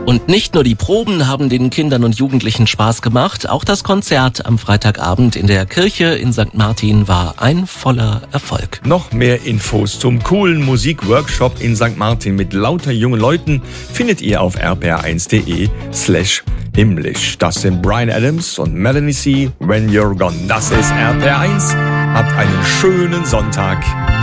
Und nicht nur die Proben haben den Kindern und Jugendlichen Spaß gemacht, auch das Konzert am Freitagabend in der Kirche in St. Martin war ein voller Erfolg. Noch mehr Infos zum coolen Musikworkshop in St. Martin mit lauter jungen Leuten findet ihr auf rpr1.de/himmlisch. Das sind Bryan Adams und Melanie C. When You're Gone. Das ist RPR1. Habt einen schönen Sonntag.